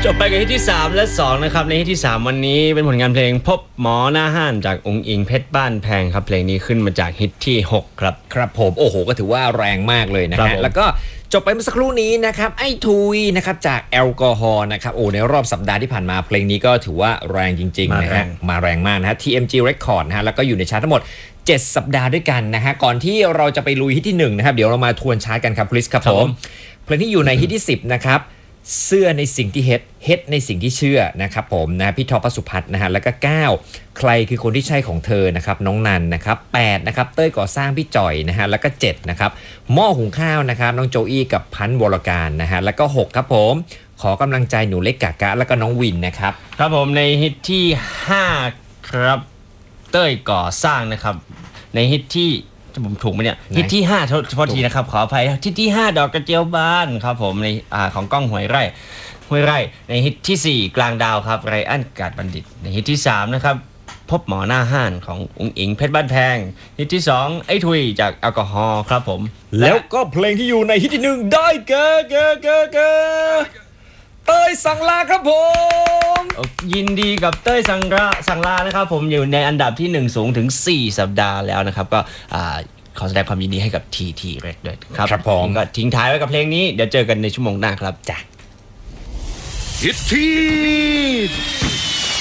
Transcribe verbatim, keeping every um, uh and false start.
จบไปกับฮิตที่สามและสองนะครับในฮิตที่สามวันนี้เป็นผลงานเพลงพบหมอหน้าห้านจากองค์อิงเพชรบ้านแพงครับเพลงนี้ขึ้นมาจากฮิตที่หกครับครับผมโอ้โหก็ถือว่าแรงมากเลยนะฮะแล้วก็จบไปเมื่อสักครู่นี้นะครับไอ้ทุยนะครับจากแอลกอฮอล์นะครับโอ้ในรอบสัปดาห์ที่ผ่านมาเพลงนี้ก็ถือว่าแรงจริงๆนะฮะมาแรงมากนะฮะ ที เอ็ม จี Record นะฮะแล้วก็อยู่ในชาร์ตทั้งหมดเจ็ดสัปดาห์ด้วยกันนะฮะก่อนที่เราจะไปลุยฮิตที่หนึ่งนะครับเดี๋ยวเรามาทวนชาร์ตกันครับคริสครับผมเพลงที่อยู่ในฮิตที่สิบนะครับเสื้อในสิ่งที่เฮ็ดเฮ็ดในสิ่งที่เชื่อนะครับผมนะพี่ท็อปพสุพัฒน์นะฮะแล้วก็เก้าใครคือคนที่ใช่ของเธอนะครับน้องนันนะครับแปดนะครับเต้ยก่อสร้างพี่จ่อยนะฮะแล้วก็เจ็ดนะครับหม้อหุงข้าวนะครับน้องโจอี้กับพันธ์วรการนะฮะแล้วก็หกครับผมขอกำลังใจหนูเล็กกากะแล้วก็น้องวินนะครับครับผมในฮิตที่ห้าครับเต้ยก่อสร้างนะครับในฮิตที่ผมถูกไหมเนี่ยฮิตที่ห้าเฉพาะทีนะครับขออภัยฮิตที่ห้าดอกกระเจียวบานครับผมในอ่าของก้องหวยไร่ห้วยไร่ในฮิตที่สี่กลางดาวครับไรอันกาดบัณฑิตในฮิตที่สามนะครับพบหมอหน้าห้านขององค์อิงเพชรบ้านแพงฮิตที่สองไอ้ทุยจากแอลกอฮอล์ครับผมแล้วก็เพลงที่อยู่ในฮิตที่หนึ่งได้แก่แก่แก่แก่เต้ยสังลาครับผมยินดีกับเต้ยสังลาสังลานะครับผมอยู่ในอันดับที่หนึ่งสูงถึงสี่สัปดาห์แล้วนะครับก็อ่าขอแสดงความยินดีให้กับ ที ที Red ด้วยครับครับผมก็ทิ้งท้ายไว้กับเพลงนี้เดี๋ยวเจอกันในชั่วโมงหน้าครับจ้ะฮิตที่